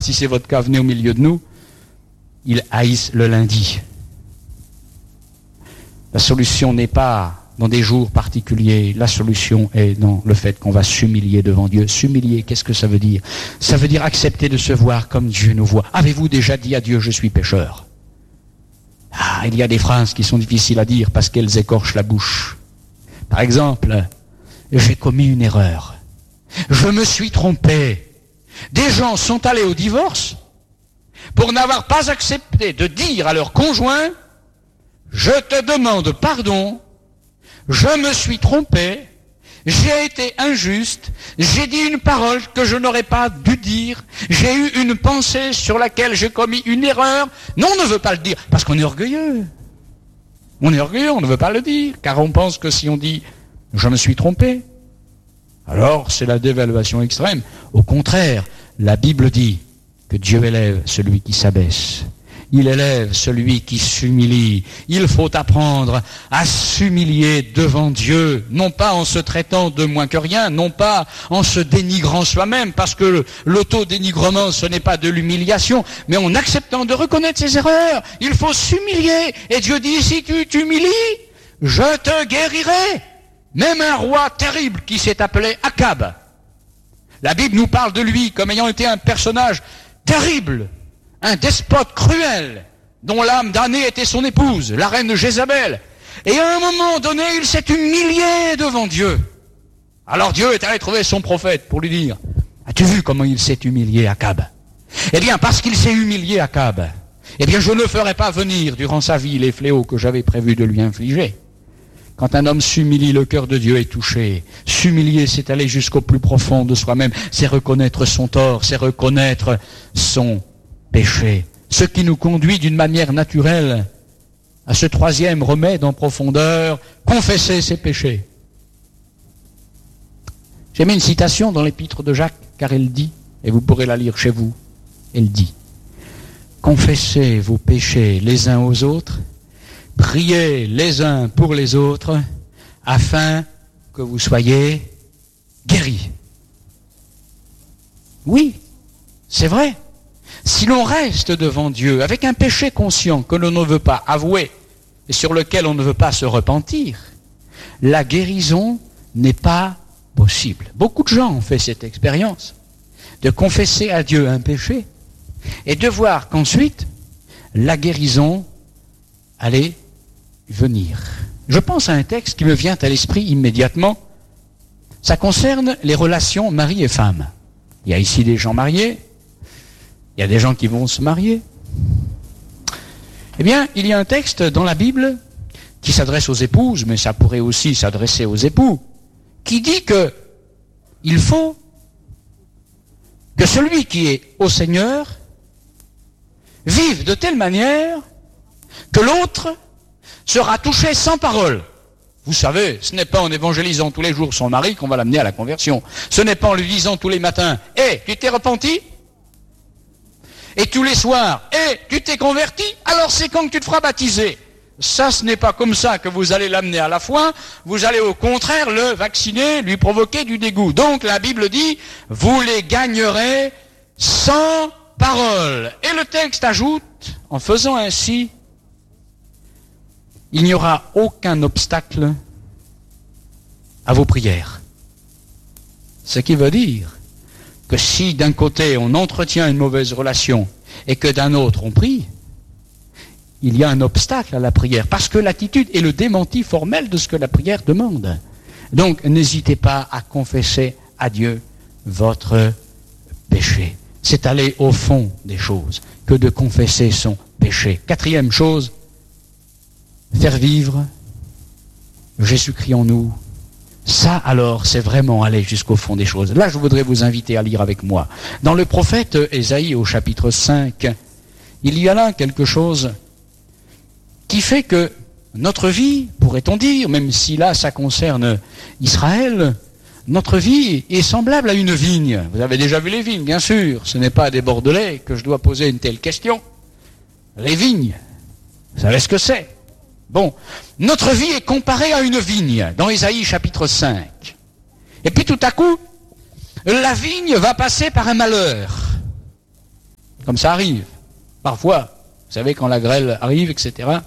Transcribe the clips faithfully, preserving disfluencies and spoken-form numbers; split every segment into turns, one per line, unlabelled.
si c'est votre cas, venez au milieu de nous, ils haïssent le lundi. La solution n'est pas dans des jours particuliers, la solution est dans le fait qu'on va s'humilier devant Dieu. S'humilier, qu'est-ce que ça veut dire? Ça veut dire accepter de se voir comme Dieu nous voit. Avez-vous déjà dit à Dieu, je suis pécheur? Ah, il y a des phrases qui sont difficiles à dire parce qu'elles écorchent la bouche. Par exemple, j'ai commis une erreur. Je me suis trompé. Des gens sont allés au divorce pour n'avoir pas accepté de dire à leur conjoint, je te demande pardon, je me suis trompé, j'ai été injuste, j'ai dit une parole que je n'aurais pas dû dire, j'ai eu une pensée sur laquelle j'ai commis une erreur. Non, on ne veut pas le dire, parce qu'on est orgueilleux. On est orgueilleux, on ne veut pas le dire, car on pense que si on dit « je me suis trompé », alors c'est la dévaluation extrême. Au contraire, la Bible dit que Dieu élève celui qui s'abaisse. Il élève celui qui s'humilie. Il faut apprendre à s'humilier devant Dieu, non pas en se traitant de moins que rien, non pas en se dénigrant soi-même, parce que l'auto-dénigrement, ce n'est pas de l'humiliation, mais en acceptant de reconnaître ses erreurs. Il faut s'humilier. Et Dieu dit, si tu t'humilies, je te guérirai. Même un roi terrible qui s'est appelé Akab. La Bible nous parle de lui comme ayant été un personnage terrible, un despote cruel, dont l'âme damnée était son épouse, la reine Jézabel. Et à un moment donné, il s'est humilié devant Dieu. Alors Dieu est allé trouver son prophète pour lui dire, as-tu vu comment il s'est humilié, Akab? Eh bien, parce qu'il s'est humilié, Akab, eh bien, je ne ferai pas venir durant sa vie les fléaux que j'avais prévu de lui infliger. Quand un homme s'humilie, le cœur de Dieu est touché. S'humilier, c'est aller jusqu'au plus profond de soi-même. C'est reconnaître son tort, c'est reconnaître son péché. Ce qui nous conduit d'une manière naturelle à ce troisième remède en profondeur, confesser ses péchés. J'ai mis une citation dans l'épître de Jacques, car elle dit, et vous pourrez la lire chez vous, elle dit, confessez vos péchés les uns aux autres, priez les uns pour les autres, afin que vous soyez guéris. Oui, c'est vrai. Si l'on reste devant Dieu avec un péché conscient que l'on ne veut pas avouer et sur lequel on ne veut pas se repentir, la guérison n'est pas possible. Beaucoup de gens ont fait cette expérience de confesser à Dieu un péché et de voir qu'ensuite la guérison allait venir. Je pense à un texte qui me vient à l'esprit immédiatement. Ça concerne les relations mari et femme. Il y a ici des gens mariés, il y a des gens qui vont se marier. Eh bien, il y a un texte dans la Bible qui s'adresse aux épouses, mais ça pourrait aussi s'adresser aux époux, qui dit que il faut que celui qui est au Seigneur vive de telle manière que l'autre sera touché sans parole. Vous savez, ce n'est pas en évangélisant tous les jours son mari qu'on va l'amener à la conversion. Ce n'est pas en lui disant tous les matins, « Hé, tu t'es repenti ?» Et tous les soirs, « Hé, tu t'es converti ?» Alors c'est quand que tu te feras baptiser. Ça, ce n'est pas comme ça que vous allez l'amener à la foi. Vous allez au contraire le vacciner, lui provoquer du dégoût. Donc la Bible dit, « Vous les gagnerez sans parole. » Et le texte ajoute, en faisant ainsi, il n'y aura aucun obstacle à vos prières. Ce qui veut dire que si d'un côté on entretient une mauvaise relation et que d'un autre on prie, il y a un obstacle à la prière, parce que l'attitude est le démenti formel de ce que la prière demande. Donc n'hésitez pas à confesser à Dieu votre péché. C'est aller au fond des choses que de confesser son péché. Quatrième chose, faire vivre Jésus-Christ en nous. Ça, alors, c'est vraiment aller jusqu'au fond des choses. Là, je voudrais vous inviter à lire avec moi. Dans le prophète Ésaïe, au chapitre cinq, il y a là quelque chose qui fait que notre vie, pourrait-on dire, même si là, ça concerne Israël, notre vie est semblable à une vigne. Vous avez déjà vu les vignes, bien sûr. Ce n'est pas à des Bordelais que je dois poser une telle question. Les vignes, vous savez ce que c'est? Bon, notre vie est comparée à une vigne, dans Ésaïe chapitre cinq. Et puis tout à coup, la vigne va passer par un malheur. Comme ça arrive. Parfois, vous savez, quand la grêle arrive, et cetera.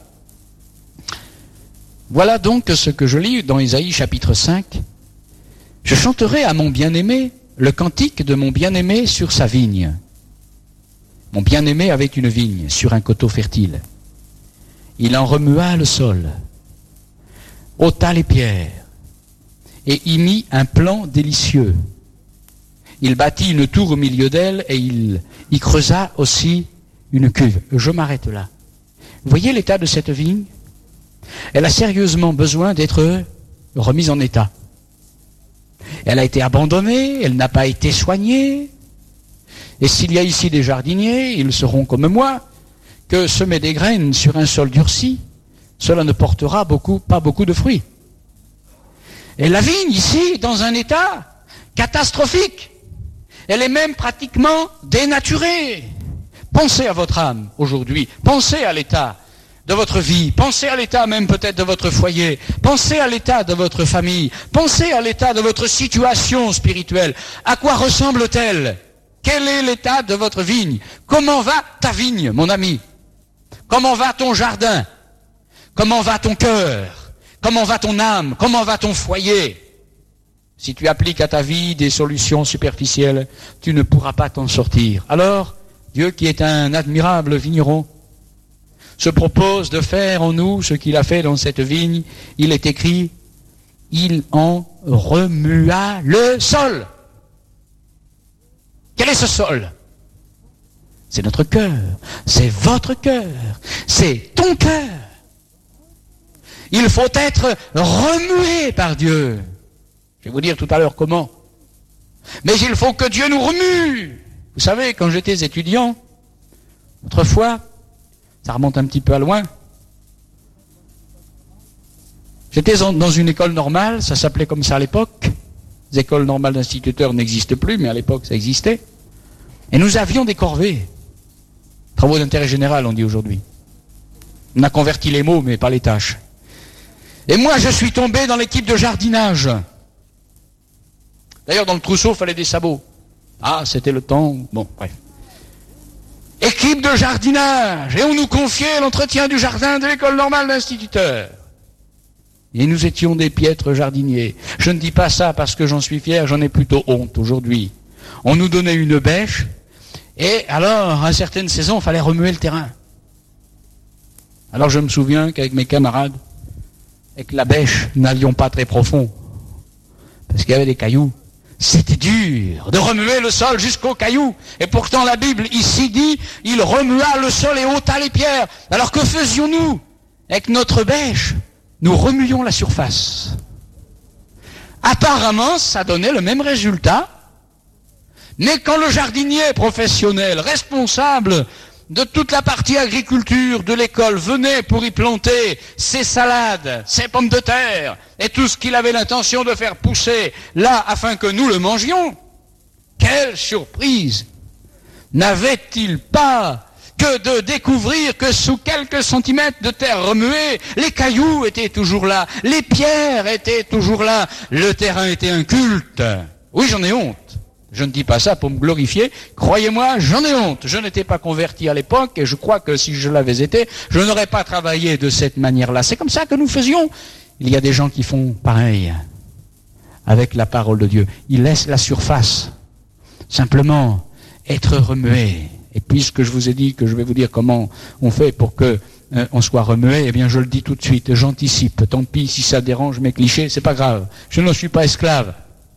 Voilà donc ce que je lis dans Ésaïe chapitre cinq. Je chanterai à mon bien-aimé le cantique de mon bien-aimé sur sa vigne. Mon bien-aimé avait une vigne sur un coteau fertile. Il en remua le sol, ôta les pierres et y mit un plan délicieux. Il bâtit une tour au milieu d'elle et il y creusa aussi une cuve. Je m'arrête là. Vous voyez l'état de cette vigne? Elle a sérieusement besoin d'être remise en état. Elle a été abandonnée, elle n'a pas été soignée. Et s'il y a ici des jardiniers, ils seront comme moi, que semer des graines sur un sol durci, cela ne portera beaucoup, pas beaucoup de fruits. Et la vigne ici est dans un état catastrophique. Elle est même pratiquement dénaturée. Pensez à votre âme aujourd'hui, pensez à l'état de votre vie, pensez à l'état même peut-être de votre foyer, pensez à l'état de votre famille, pensez à l'état de votre situation spirituelle. À quoi ressemble-t-elle? Quel est l'état de votre vigne? Comment va ta vigne, mon ami? Comment va ton jardin? Comment va ton cœur? Comment va ton âme? Comment va ton foyer? Si tu appliques à ta vie des solutions superficielles, tu ne pourras pas t'en sortir. Alors, Dieu qui est un admirable vigneron, se propose de faire en nous ce qu'il a fait dans cette vigne. Il est écrit, il en remua le sol. Quel est ce sol? C'est notre cœur, c'est votre cœur, c'est ton cœur. Il faut être remué par Dieu. Je vais vous dire tout à l'heure comment. Mais il faut que Dieu nous remue. Vous savez, quand j'étais étudiant, autrefois, ça remonte un petit peu à loin, j'étais dans une école normale, ça s'appelait comme ça à l'époque. Les écoles normales d'instituteurs n'existent plus, mais à l'époque ça existait. Et nous avions des corvées. Travaux d'intérêt général, on dit aujourd'hui. On a converti les mots, mais pas les tâches. Et moi, je suis tombé dans l'équipe de jardinage. D'ailleurs, dans le trousseau, il fallait des sabots. Ah, c'était le temps. Bon, bref. Équipe de jardinage. Et on nous confiait l'entretien du jardin de l'école normale d'instituteurs. Et nous étions des piètres jardiniers. Je ne dis pas ça parce que j'en suis fier, j'en ai plutôt honte aujourd'hui. On nous donnait une bêche, et alors, à certaines saisons, il fallait remuer le terrain. Alors je me souviens qu'avec mes camarades, avec la bêche, nous n'allions pas très profond, parce qu'il y avait des cailloux. C'était dur de remuer le sol jusqu'aux cailloux. Et pourtant la Bible ici dit, il remua le sol et ôta les pierres. Alors que faisions-nous? Avec notre bêche, nous remuions la surface. Apparemment, ça donnait le même résultat. Mais quand le jardinier professionnel, responsable de toute la partie agriculture de l'école, venait pour y planter ses salades, ses pommes de terre, et tout ce qu'il avait l'intention de faire pousser là, afin que nous le mangions, quelle surprise! N'avait-il pas que de découvrir que sous quelques centimètres de terre remuée, les cailloux étaient toujours là, les pierres étaient toujours là, le terrain était inculte. Oui, j'en ai honte. Je ne dis pas ça pour me glorifier. Croyez-moi, j'en ai honte. Je n'étais pas converti à l'époque et je crois que si je l'avais été, je n'aurais pas travaillé de cette manière-là. C'est comme ça que nous faisions. Il y a des gens qui font pareil avec la parole de Dieu. Ils laissent la surface simplement être remuée. Et puisque je vous ai dit que je vais vous dire comment on fait pour que euh, on soit remué, eh bien je le dis tout de suite, j'anticipe. Tant pis si ça dérange mes clichés, c'est pas grave. Je ne suis pas esclave.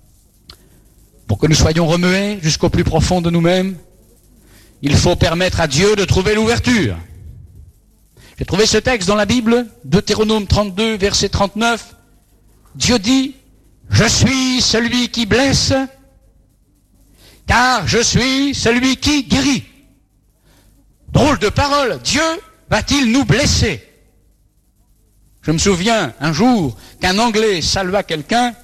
Pour que nous soyons remués jusqu'au plus profond de nous-mêmes, il faut permettre à Dieu de trouver l'ouverture. J'ai trouvé ce texte dans la Bible, Deutéronome trente-deux, verset trente-neuf. Dieu dit, « Je suis celui qui blesse, car je suis celui qui guérit. » Drôle de parole, Dieu va-t-il nous blesser? Je me souviens un jour qu'un Anglais salua quelqu'un.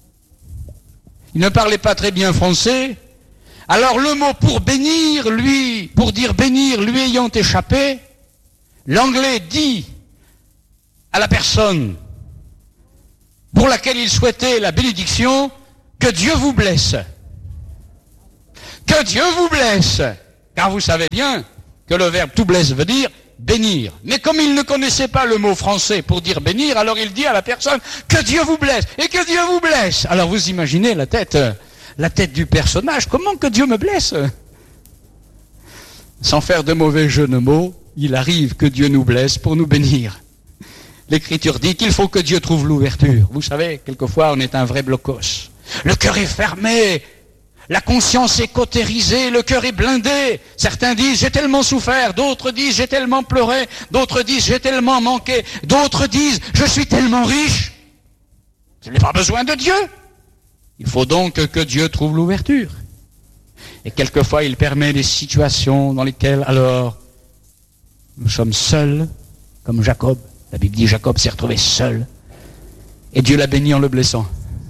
Il ne parlait pas très bien français. Alors le mot pour bénir, lui, pour dire bénir, lui ayant échappé, l'Anglais dit à la personne pour laquelle il souhaitait la bénédiction, que Dieu vous blesse. Que Dieu vous blesse. Car vous savez bien que le verbe tout blesse veut dire bénir. Mais comme il ne connaissait pas le mot français pour dire bénir, alors il dit à la personne que Dieu vous blesse et que Dieu vous blesse. Alors vous imaginez la tête, la tête du personnage. Comment que Dieu me blesse? Sans faire de mauvais jeu de mots, il arrive que Dieu nous blesse pour nous bénir. L'Écriture dit qu'il faut que Dieu trouve l'ouverture. Vous savez, quelquefois on est un vrai blocos. Le cœur est fermé. La conscience est cautérisée, le cœur est blindé. Certains disent j'ai tellement souffert, d'autres disent j'ai tellement pleuré, d'autres disent j'ai tellement manqué, d'autres disent je suis tellement riche. Je n'ai pas besoin de Dieu. Il faut donc que Dieu trouve l'ouverture. Et quelquefois il permet des situations dans lesquelles alors nous sommes seuls, comme Jacob. La Bible dit Jacob s'est retrouvé seul. Et Dieu l'a béni en le blessant.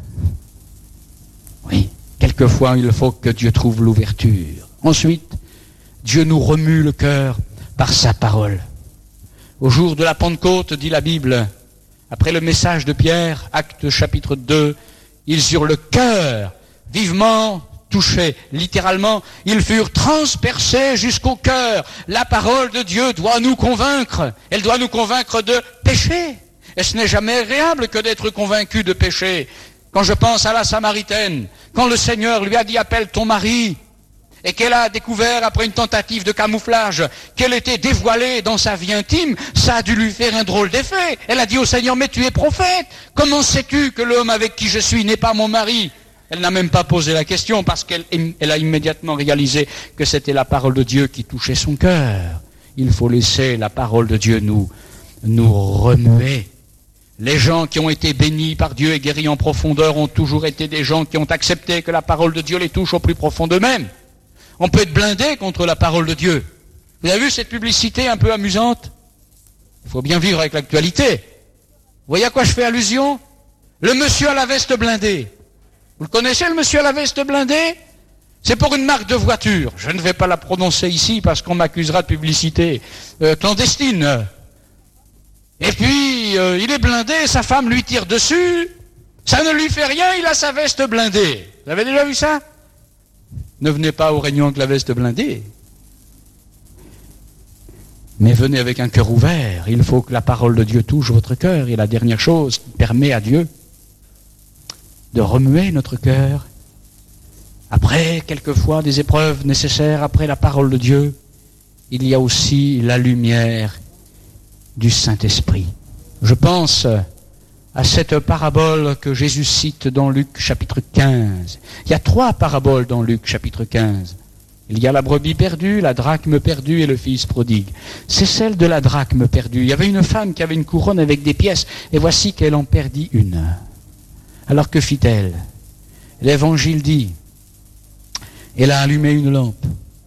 Oui. Quelquefois, il faut que Dieu trouve l'ouverture. Ensuite, Dieu nous remue le cœur par sa parole. Au jour de la Pentecôte, dit la Bible, après le message de Pierre, Actes chapitre deux, ils eurent le cœur vivement touché. Littéralement, ils furent transpercés jusqu'au cœur. La parole de Dieu doit nous convaincre. Elle doit nous convaincre de péché. Et ce n'est jamais agréable que d'être convaincu de péché. Quand je pense à la Samaritaine, quand le Seigneur lui a dit « appelle ton mari », et qu'elle a découvert après une tentative de camouflage qu'elle était dévoilée dans sa vie intime, ça a dû lui faire un drôle d'effet. Elle a dit au Seigneur « mais tu es prophète, comment sais-tu que l'homme avec qui je suis n'est pas mon mari ?» Elle n'a même pas posé la question parce qu'elle elle a immédiatement réalisé que c'était la parole de Dieu qui touchait son cœur. Il faut laisser la parole de Dieu nous, nous remuer. Les gens qui ont été bénis par Dieu et guéris en profondeur ont toujours été des gens qui ont accepté que la parole de Dieu les touche au plus profond d'eux-mêmes. On peut être blindé contre la parole de Dieu. Vous avez vu cette publicité un peu amusante? Il faut bien vivre avec l'actualité. Vous voyez à quoi je fais allusion? Le monsieur à la veste blindée. Vous le connaissez, le monsieur à la veste blindée? C'est pour une marque de voiture. Je ne vais pas la prononcer ici parce qu'on m'accusera de publicité euh, clandestine. Et puis, euh, il est blindé, sa femme lui tire dessus, ça ne lui fait rien, il a sa veste blindée. Vous avez déjà vu ça? Ne venez pas aux réunions avec la veste blindée. Mais venez avec un cœur ouvert. Il faut que la parole de Dieu touche votre cœur. Et la dernière chose qui permet à Dieu de remuer notre cœur, après quelquefois des épreuves nécessaires, après la parole de Dieu, il y a aussi la lumière du Saint-Esprit. Je pense à cette parabole que Jésus cite dans Luc chapitre quinze. Il y a trois paraboles dans Luc chapitre quinze. Il y a la brebis perdue, la drachme perdue et le fils prodigue. C'est celle de la drachme perdue. Il y avait une femme qui avait une couronne avec des pièces, et voici qu'elle en perdit une. Alors que fit-elle? L'Évangile dit, elle a allumé une lampe.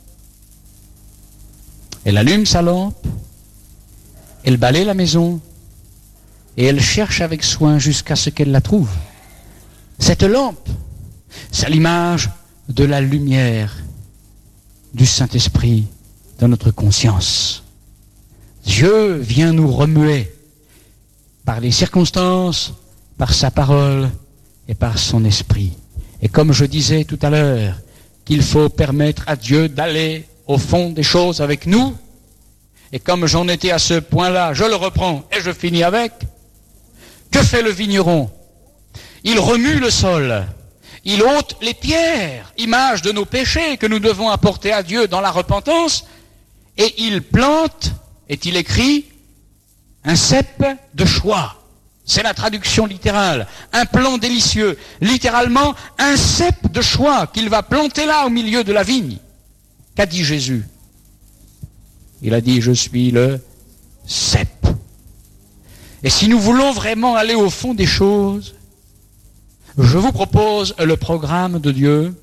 Elle allume sa lampe, elle balaye la maison et elle cherche avec soin jusqu'à ce qu'elle la trouve. Cette lampe, c'est l'image de la lumière du Saint-Esprit dans notre conscience. Dieu vient nous remuer par les circonstances, par sa parole et par son esprit. Et comme je disais tout à l'heure, qu'il faut permettre à Dieu d'aller au fond des choses avec nous. Et comme j'en étais à ce point-là, je le reprends et je finis avec. Que fait le vigneron? Il remue le sol. Il ôte les pierres, image de nos péchés que nous devons apporter à Dieu dans la repentance. Et il plante, est-il écrit, un cep de choix. C'est la traduction littérale. Un plant délicieux. Littéralement, un cep de choix qu'il va planter là au milieu de la vigne. Qu'a dit Jésus? Il a dit, je suis le cep. Et si nous voulons vraiment aller au fond des choses, je vous propose le programme de Dieu.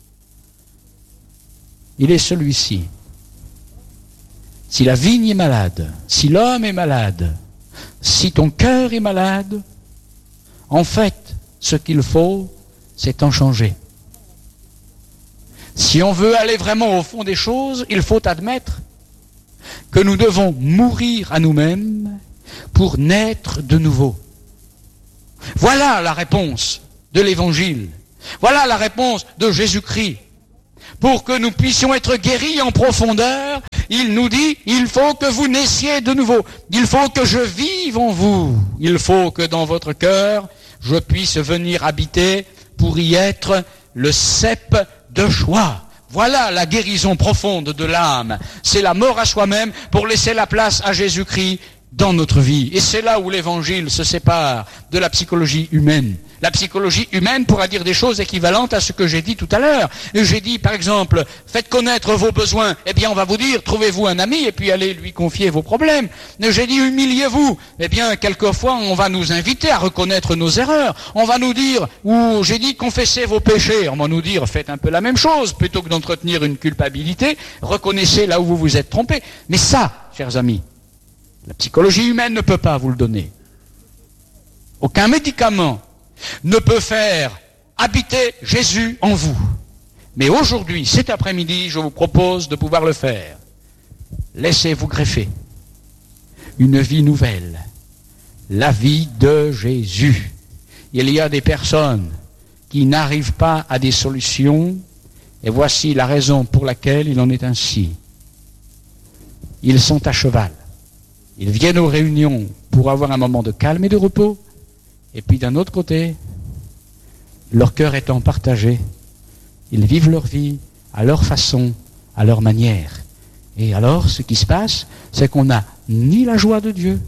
Il est celui-ci. Si la vigne est malade, si l'homme est malade, si ton cœur est malade, en fait, ce qu'il faut, c'est en changer. Si on veut aller vraiment au fond des choses, il faut admettre que nous devons mourir à nous-mêmes pour naître de nouveau. Voilà la réponse de l'Évangile. Voilà la réponse de Jésus-Christ. pour que nous puissions être guéris en profondeur, il nous dit, il faut que vous naissiez de nouveau. Il faut que je vive en vous. Il faut que dans votre cœur, je puisse venir habiter pour y être le cep de joie. Voilà la guérison profonde de l'âme. C'est la mort à soi-même pour laisser la place à Jésus-Christ dans notre vie. Et c'est là où l'évangile se sépare de la psychologie humaine. La psychologie humaine pourra dire des choses équivalentes à ce que j'ai dit tout à l'heure. Et j'ai dit, par exemple, faites connaître vos besoins. Eh bien, on va vous dire, trouvez-vous un ami et puis allez lui confier vos problèmes. Et j'ai dit, humiliez-vous. Eh bien, quelquefois, on va nous inviter à reconnaître nos erreurs. On va nous dire, ou j'ai dit, confessez vos péchés. On va nous dire, faites un peu la même chose. Plutôt que d'entretenir une culpabilité, reconnaissez là où vous vous êtes trompé. Mais ça, chers amis, la psychologie humaine ne peut pas vous le donner. Aucun médicament ne peut faire habiter Jésus en vous. Mais aujourd'hui, cet après-midi, je vous propose de pouvoir le faire. Laissez-vous greffer une vie nouvelle, la vie de Jésus. Il y a des personnes qui n'arrivent pas à des solutions, et voici la raison pour laquelle il en est ainsi. Ils sont à cheval. Ils viennent aux réunions pour avoir un moment de calme et de repos, et puis d'un autre côté, leur cœur étant partagé, ils vivent leur vie à leur façon, à leur manière. Et alors, ce qui se passe, c'est qu'on n'a ni la joie de Dieu,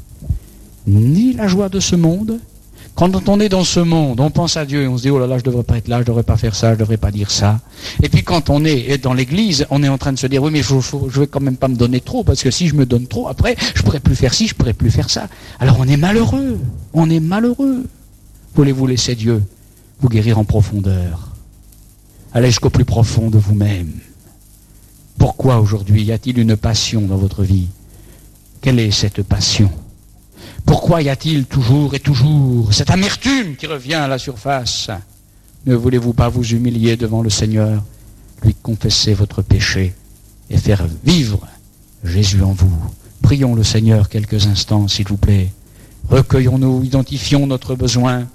ni la joie de ce monde. Quand on est dans ce monde, on pense à Dieu et on se dit, oh là là, je ne devrais pas être là, je ne devrais pas faire ça, je ne devrais pas dire ça. Et puis quand on est dans l'église, on est en train de se dire, oui, mais faut, faut, je ne vais quand même pas me donner trop, parce que si je me donne trop, après, je ne pourrai plus faire ci, je ne pourrai plus faire ça. Alors on est malheureux, on est malheureux. Voulez-vous laisser Dieu vous guérir en profondeur? Allez jusqu'au plus profond de vous-même. Pourquoi aujourd'hui y a-t-il une passion dans votre vie? Quelle est cette passion? Pourquoi y a-t-il toujours et toujours cette amertume qui revient à la surface? Ne voulez-vous pas vous humilier devant le Seigneur, lui confesser votre péché et faire vivre Jésus en vous? Prions le Seigneur quelques instants, s'il vous plaît. Recueillons-nous, identifions notre besoin.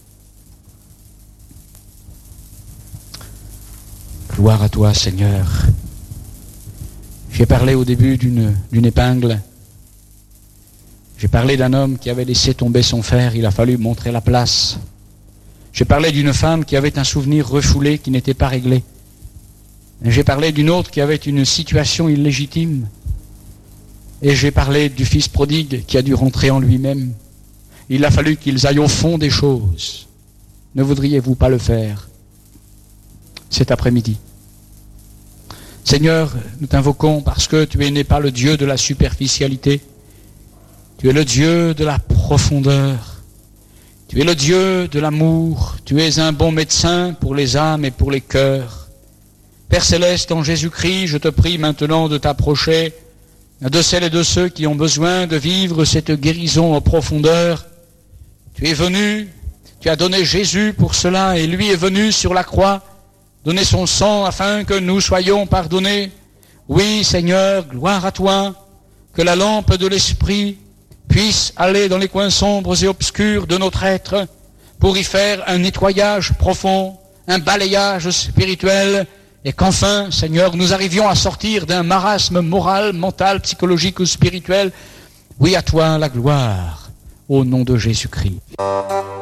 Gloire à toi, Seigneur. J'ai parlé au début d'une, d'une épingle. J'ai parlé d'un homme qui avait laissé tomber son fer, il a fallu montrer la place. J'ai parlé d'une femme qui avait un souvenir refoulé qui n'était pas réglé. J'ai parlé d'une autre qui avait une situation illégitime. Et j'ai parlé du fils prodigue qui a dû rentrer en lui-même. Il a fallu qu'ils aillent au fond des choses. Ne voudriez-vous pas le faire cet après-midi? Seigneur, nous t'invoquons parce que tu n'es pas le Dieu de la superficialité. Tu es le Dieu de la profondeur. Tu es le Dieu de l'amour. Tu es un bon médecin pour les âmes et pour les cœurs. Père Céleste, en Jésus-Christ, je te prie maintenant de t'approcher de celles et de ceux qui ont besoin de vivre cette guérison en profondeur. Tu es venu, tu as donné Jésus pour cela, et lui est venu sur la croix, donner son sang afin que nous soyons pardonnés. Oui, Seigneur, gloire à toi, que la lampe de l'Esprit puisse aller dans les coins sombres et obscurs de notre être pour y faire un nettoyage profond, un balayage spirituel, et qu'enfin, Seigneur, nous arrivions à sortir d'un marasme moral, mental, psychologique ou spirituel. Oui, à toi la gloire, au nom de Jésus-Christ.